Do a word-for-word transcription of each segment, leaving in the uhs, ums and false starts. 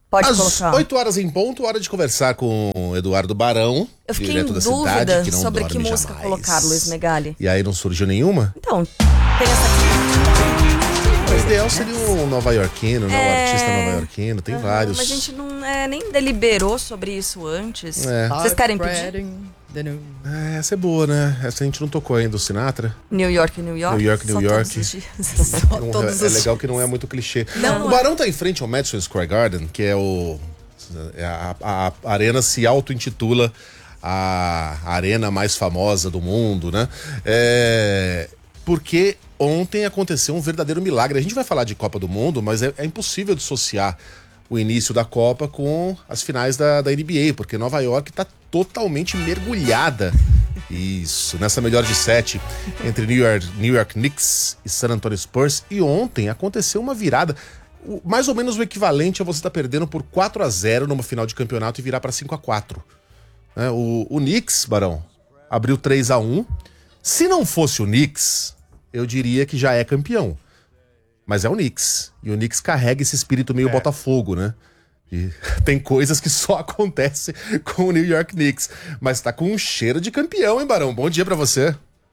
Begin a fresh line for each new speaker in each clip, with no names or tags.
Pode
Às
colocar.
oito horas em ponto, hora de conversar com o Eduardo Barão.
Eu fiquei
direto
em
da
dúvida
cidade, que não
sobre que
dorme
música
jamais.
colocar, Luiz Megali.
E aí não surgiu nenhuma?
Então, tem essa aqui.
O ideal seria um nova-iorquino, né? Um
É...
artista nova-iorquino, tem
Uhum,
vários.
Mas a gente não é, nem deliberou sobre isso antes.
É.
Vocês querem pedir?
É, essa é boa, né? Essa a gente não tocou ainda, o Sinatra.
New York, New York.
New York, New
Só
York.
Todos os dias.
Não,
Só todos
é, é
os
legal que não é muito clichê.
Não,
o
não
Barão tá em frente ao Madison Square Garden, que é o... é A, a, a arena se auto-intitula a arena mais famosa do mundo, né? É, porque ontem aconteceu um verdadeiro milagre. A gente vai falar de Copa do Mundo, mas é, é impossível dissociar o início da Copa com as finais da, da N B A, porque Nova York tá totalmente mergulhada. Isso, nessa melhor de sete entre New York, New York Knicks e San Antonio Spurs. E ontem aconteceu uma virada, o, mais ou menos o equivalente a você estar perdendo por quatro a zero numa final de campeonato e virar para cinco a quatro. É, o, o Knicks, Barão, abriu três a um. Se não fosse o Knicks, eu diria que já é campeão. Mas é o Knicks. E o Knicks carrega esse espírito meio é. Botafogo, né? E tem coisas que só acontecem com o New York Knicks. Mas tá com um cheiro de campeão, hein, Barão? Bom dia pra você.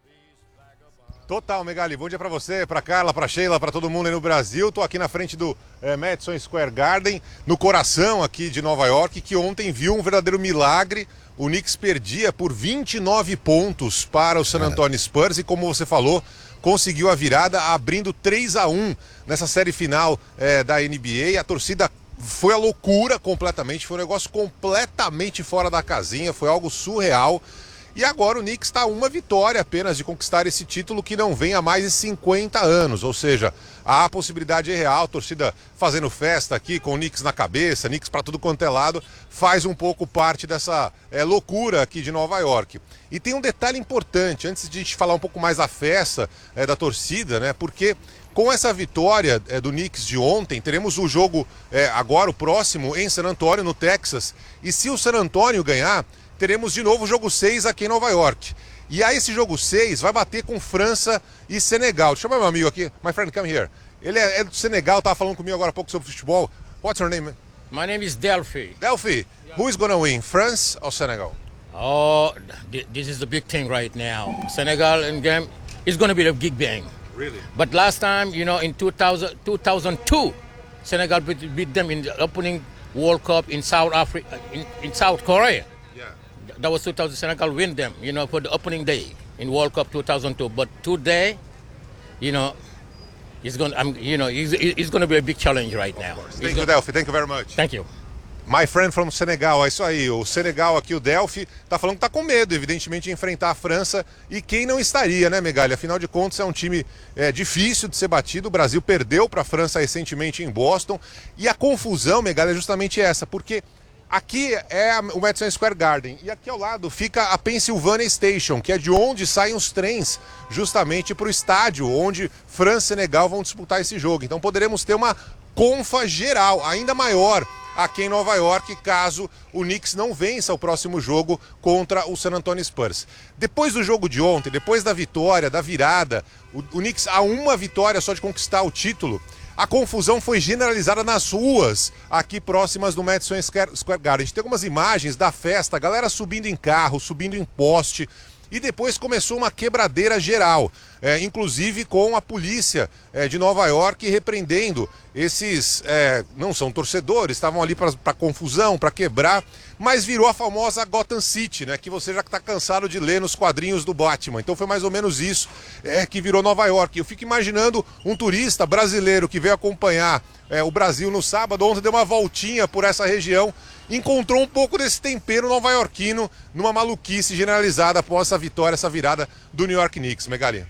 Total, Megali. Bom dia pra você, pra Carla, pra Sheila, pra todo mundo aí no Brasil. Tô aqui na frente do é, Madison Square Garden, no coração aqui de Nova York, que ontem viu um verdadeiro milagre. O Knicks perdia por vinte e nove pontos para o San Antonio Spurs e, como você falou, conseguiu a virada abrindo três a um nessa série final é, da N B A. A torcida foi a loucura completamente, foi um negócio completamente fora da casinha, foi algo surreal. E agora o Knicks está a uma vitória apenas de conquistar esse título que não vem há mais de cinquenta anos. Ou seja, há a possibilidade real, a torcida fazendo festa aqui com o Knicks na cabeça, Knicks para tudo quanto é lado, faz um pouco parte dessa é, loucura aqui de Nova York. E tem um detalhe importante, antes de a gente falar um pouco mais da festa é, da torcida, né? Porque com essa vitória é, do Knicks de ontem, teremos o jogo é, agora, o próximo, em San Antonio, no Texas. E se o San Antonio ganhar, teremos de novo o jogo seis aqui em Nova York. E aí esse jogo seis vai bater com França e Senegal. Deixa eu chamar meu amigo aqui. My friend, come here. Ele é, é do Senegal, tava falando comigo agora há pouco sobre futebol. What's your name?
My name is Delphi.
Delphi, yeah. Who is gonna win, France or Senegal?
Oh, th this is the big thing right now. Senegal in game is gonna be the big bang.
Really?
But last time, you know, in two thousand, two thousand two, Senegal beat, beat them in the opening World Cup in South Africa, in, in South Korea. That was two thousand. Senegal win them, you know, for the opening day in World Cup two thousand two. But today, you know, it's going. I'm, you know, it's, it's going to be a big challenge right now.
Thank you, Delphi. Thank you very much.
Thank you.
My friend from Senegal, é isso aí. O Senegal aqui, o Delphi, tá falando que tá com medo, evidentemente, de enfrentar a França. E quem não estaria, né, Megali? Afinal de contas, é um time é, difícil de ser batido. O Brasil perdeu para a França recentemente em Boston. E a confusão, Megali, é justamente essa, porque aqui é o Madison Square Garden e aqui ao lado fica a Pennsylvania Station, que é de onde saem os trens justamente para o estádio onde França e Senegal vão disputar esse jogo. Então poderemos ter uma confa geral, ainda maior, aqui em Nova York, caso o Knicks não vença o próximo jogo contra o San Antonio Spurs. Depois do jogo de ontem, depois da vitória, da virada, o, o Knicks a uma vitória só de conquistar o título, a confusão foi generalizada nas ruas aqui próximas do Madison Square Garden. A gente tem algumas imagens da festa, a galera subindo em carro, subindo em poste. E depois começou uma quebradeira geral, é, inclusive com a polícia é, de Nova York repreendendo esses, é, não são torcedores, estavam ali para confusão, para quebrar, mas virou a famosa Gotham City, né, que você já está cansado de ler nos quadrinhos do Batman. Então foi mais ou menos isso é, que virou Nova York. Eu fico imaginando um turista brasileiro que veio acompanhar é, o Brasil no sábado, ontem deu uma voltinha por essa região, encontrou um pouco desse tempero nova-iorquino numa maluquice generalizada após essa vitória, essa virada do New York Knicks. Megali.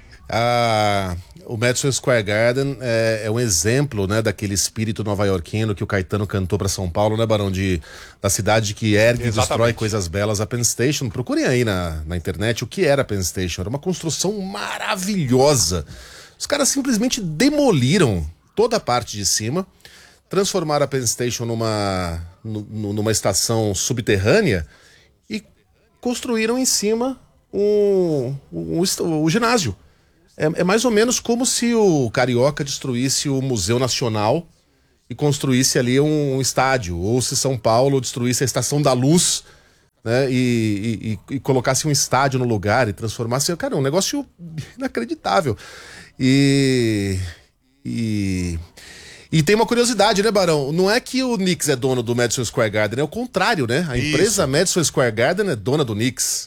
Ah, o Madison Square Garden é, é um exemplo, né, daquele espírito nova-iorquino que o Caetano cantou para São Paulo, né, Barão? De, da cidade que ergue e destrói coisas belas. A Penn Station, procurem aí na, na internet o que era a Penn Station. Era uma construção maravilhosa. Os caras simplesmente demoliram toda a parte de cima, transformaram a Penn Station numa, numa estação subterrânea e construíram em cima um, um, um, um ginásio. É, é mais ou menos como se o Carioca destruísse o Museu Nacional e construísse ali um, um estádio, ou se São Paulo destruísse a Estação da Luz, né, e, e, e colocasse um estádio no lugar e transformasse... Cara, é um negócio inacreditável. E... e... E tem uma curiosidade, né, Barão? Não é que o Knicks é dono do Madison Square Garden, é o contrário, né? A empresa Isso. Madison Square Garden é dona do Knicks.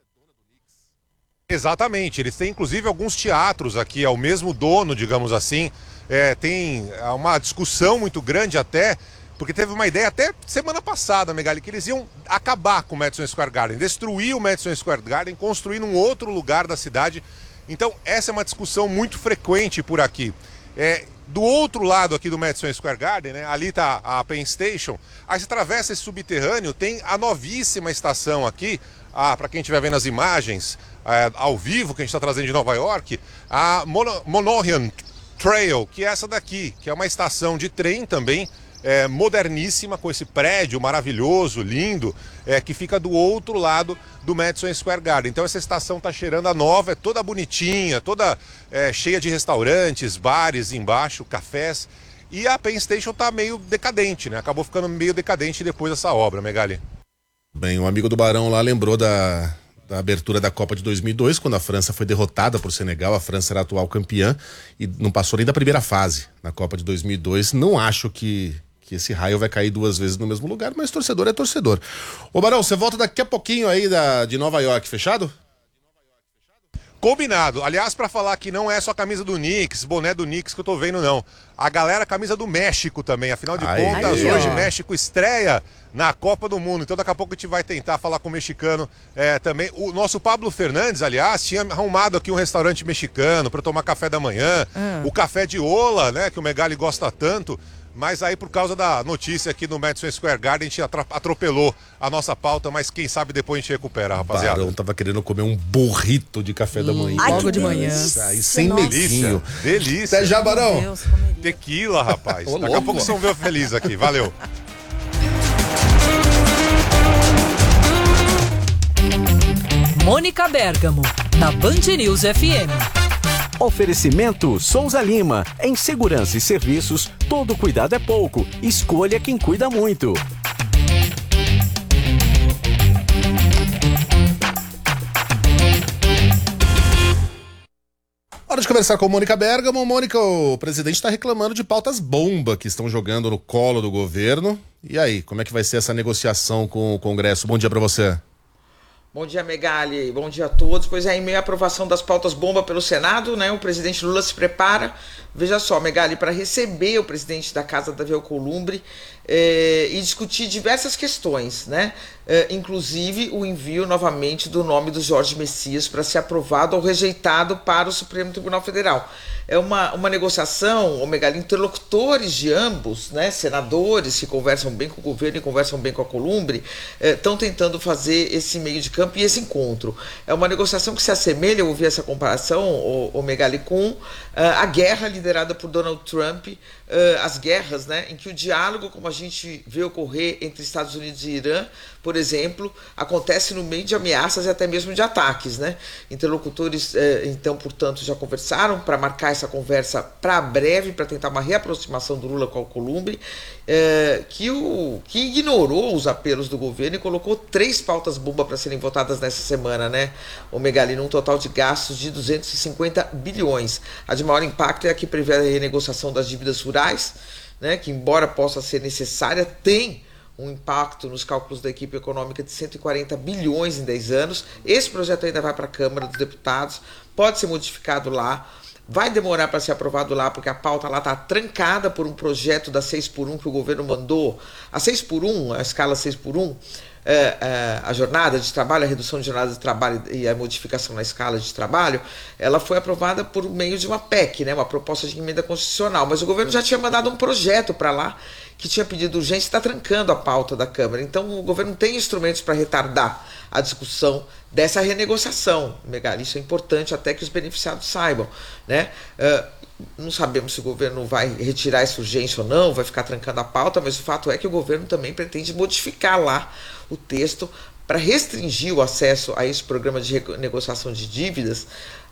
Exatamente. Eles têm, inclusive, alguns teatros aqui, é o mesmo dono, digamos assim. É, tem uma discussão muito grande até, porque teve uma ideia até semana passada, Megali, que eles iam acabar com o Madison Square Garden, destruir o Madison Square Garden, construir num outro lugar da cidade. Então, essa é uma discussão muito frequente por aqui. É... Do outro lado aqui do Madison Square Garden, né, ali tá a Penn Station, aí você atravessa esse subterrâneo, tem a novíssima estação aqui, para quem estiver vendo as imagens é, ao vivo que a gente está trazendo de Nova York, a Mono, Monorail Trail, que é essa daqui, que é uma estação de trem também, é, moderníssima, com esse prédio maravilhoso, lindo, é, que fica do outro lado do Madison Square Garden. Então essa estação tá cheirando a nova, é toda bonitinha, toda é, cheia de restaurantes, bares embaixo, cafés. E a Penn Station tá meio decadente, né? Acabou ficando meio decadente depois dessa obra, Megali.
Bem, um amigo do Barão lá lembrou da, da abertura da Copa de dois mil e dois, quando a França foi derrotada por Senegal. A França era a atual campeã e não passou nem da primeira fase na Copa de dois mil e dois. Não acho que... que esse raio vai cair duas vezes no mesmo lugar, mas torcedor é torcedor. Ô Barão, você volta daqui a pouquinho aí da, de Nova York, fechado?
Combinado. Aliás, para falar que não é só a camisa do Knicks, boné do Knicks que eu tô vendo, não. A galera, a camisa do México também. Afinal de Ai, contas, ai, hoje ó. México estreia na Copa do Mundo. Então daqui a pouco a gente vai tentar falar com o mexicano é, também. O nosso Pablo Fernandes, aliás, tinha arrumado aqui um restaurante mexicano para tomar café da manhã. Hum. O café de Ola, né, que o Megali gosta tanto. Mas aí, por causa da notícia aqui no Madison Square Garden, a gente atropelou a nossa pauta, mas quem sabe depois a gente recupera, rapaziada.
O Barão tava querendo comer um burrito de café hum, da manhã.
Ai, logo de manhã.
Aí, sem medinho.
Delícia.
Até já, Barão.
Deus,
tequila, rapaz. Ô, Daqui louco. a pouco vocês vão ver o feliz aqui. Valeu.
Mônica Bergamo, na Band News F M.
Oferecimento Souza Lima. Em segurança e serviços, todo cuidado é pouco. Escolha quem cuida muito.
Hora de conversar com Mônica Bergamo. Mônica, o presidente está reclamando de pautas bomba que estão jogando no colo do governo. E aí, como é que vai ser essa negociação com o Congresso? Bom dia para você.
Bom dia, Megali. Bom dia a todos. Pois é, em meio à aprovação das pautas bomba pelo Senado, né, o presidente Lula se prepara, veja só, Megali, para receber o presidente da Casa Davi Alcolumbre eh, e discutir diversas questões, né? Eh, inclusive o envio novamente do nome do Jorge Messias para ser aprovado ou rejeitado para o Supremo Tribunal Federal. É uma, uma negociação, Megali, interlocutores de ambos, né, senadores que conversam bem com o governo e conversam bem com a Columbre, estão eh, tentando fazer esse meio de campo e esse encontro. É uma negociação que se assemelha, eu ouvi essa comparação, o, o Megali, com uh, a guerra liderada por Donald Trump, uh, as guerras, né, em que o diálogo, como a gente vê ocorrer entre Estados Unidos e Irã, por exemplo, acontece no meio de ameaças e até mesmo de ataques, né? Interlocutores, eh, então, portanto, já conversaram para marcar essa conversa para breve, para tentar uma reaproximação do Lula com o Alcolumbre, eh, que, o, que ignorou os apelos do governo e colocou três pautas bomba para serem votadas nessa semana, né? O Megali, num total de gastos de duzentos e cinquenta bilhões. A de maior impacto é a que prevê a renegociação das dívidas rurais, né? Que, embora possa ser necessária, tem um impacto nos cálculos da equipe econômica de cento e quarenta bilhões em dez anos. Esse projeto ainda vai para a Câmara dos Deputados, pode ser modificado lá, vai demorar para ser aprovado lá, porque a pauta lá está trancada por um projeto da seis por um que o governo mandou. A seis por um, a escala seis por um, é, é, a jornada de trabalho, a redução de jornada de trabalho e a modificação na escala de trabalho, ela foi aprovada por meio de uma P E C, né, uma proposta de emenda constitucional, mas o governo já tinha mandado um projeto para lá que tinha pedido urgência e está trancando a pauta da Câmara. Então o governo tem instrumentos para retardar a discussão dessa renegociação, Megali. Isso é importante até que os beneficiados saibam, né? Uh, não sabemos se o governo vai retirar essa urgência ou não, vai ficar trancando a pauta, mas o fato é que o governo também pretende modificar lá o texto para restringir o acesso a esse programa de negociação de dívidas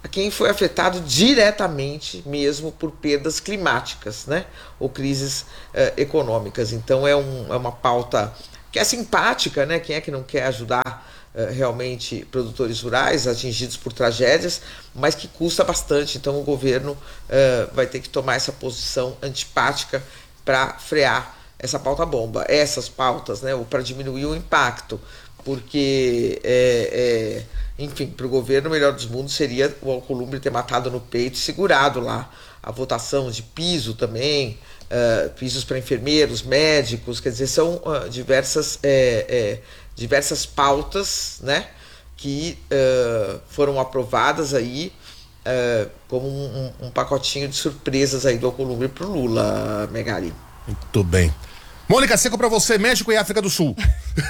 a quem foi afetado diretamente mesmo por perdas climáticas, né? Ou crises eh, econômicas. Então é, um, é uma pauta que é simpática, né? Quem é que não quer ajudar eh, realmente produtores rurais atingidos por tragédias, mas que custa bastante. Então o governo eh, vai ter que tomar essa posição antipática para frear essa pauta bomba, essas pautas, né? Ou para diminuir o impacto. Porque, é, é, enfim, para o governo, o melhor dos mundos seria o Alcolumbre ter matado no peito e segurado lá a votação de piso também, uh, pisos para enfermeiros, médicos, quer dizer, são uh, diversas, é, é, diversas pautas, né, que uh, foram aprovadas aí uh, como um, um pacotinho de surpresas aí do Alcolumbre para o Lula, Megali.
Muito bem. Mônica, seco pra você, México e África do Sul.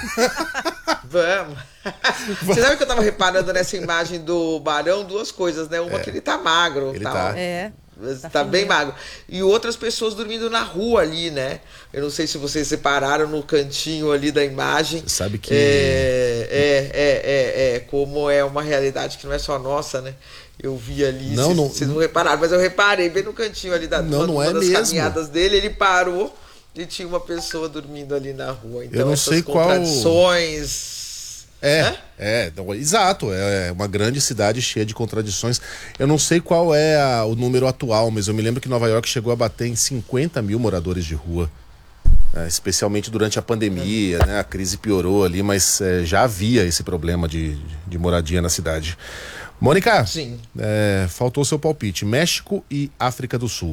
Vamos. Você sabe que eu tava reparando nessa imagem do Barão duas coisas, né? Uma é. que ele tá magro.
Ele
tá,
tá.
É.
Tá, tá bem magro. E outras pessoas dormindo na rua ali, né? Eu não sei se vocês separaram no cantinho ali da imagem.
Você sabe que...
É, é, é, é, é, como é uma realidade que não é só nossa, né? Eu vi ali,
não,
vocês
não,
vocês não repararam, mas eu reparei bem no cantinho ali da
não,
uma,
não
uma
é
das
mesmo.
caminhadas dele, ele parou e tinha uma pessoa dormindo ali na rua. Então
eu não
essas
sei
contradições...
É,
Hã?
é, não, exato, é uma grande cidade cheia de contradições. Eu não sei qual é a, o número atual, mas eu me lembro que Nova York chegou a bater em cinquenta mil moradores de rua, é, especialmente durante a pandemia, né? A crise piorou ali, mas é, já havia esse problema de, de moradia na cidade. Mônica,
Sim.
É, faltou seu palpite, México e África do Sul.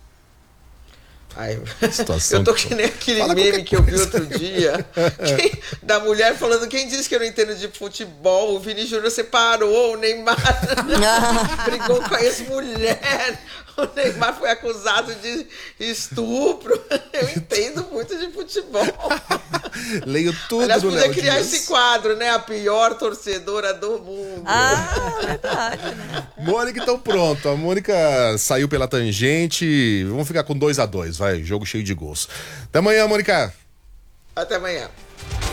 Ai,
Situação
eu tô que nem aquele
Fala
meme que eu vi
coisa.
outro dia quem, da mulher falando, quem disse que eu não entendo de futebol, o Vini Júnior separou, o Neymar brigou com a ex-mulher, o Neymar foi acusado de estupro. Eu entendo muito de futebol.
Leio tudo.
Aliás,
do
podia
Léo
criar
Dias.
esse quadro, né? A pior torcedora do mundo.
Ah, verdade, né?
Mônica, então pronto. A Mônica saiu pela tangente. Vamos ficar com dois a dois, vai. Jogo cheio de gols. Até amanhã, Mônica.
Até amanhã.